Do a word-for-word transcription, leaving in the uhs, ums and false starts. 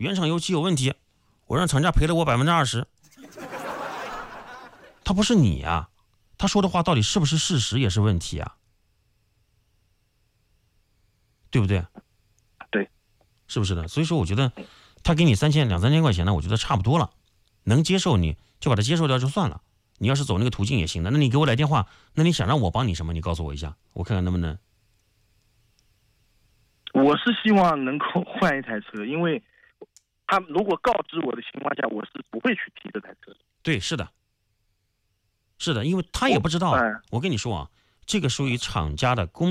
原厂油漆有问题，我让厂家赔了我百分之二十。他不是你啊，他说的话到底是不是事实也是问题啊，对不对？ 对， 是不是的？所以说，我觉得他给你三千两三千块钱呢，我觉得差不多了，能接受你就把它接受掉就算了。你要是走那个途径也行的，那你给我来电话，那你想让我帮你什么？你告诉我一下，我看看能不能。 我是希望能够换一台车，因为他如果告知我的情况下，我是不会去提这台车。 对，是的，是的，因为他也不知道。 我,、哎、 我跟你说啊，这个属于厂家的公